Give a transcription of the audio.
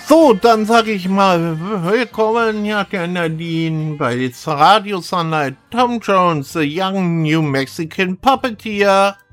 So, dann sage ich mal, willkommen, ja, der Nadine, bei Radio Sunlight, Tom Jones, the young New Mexican puppeteer.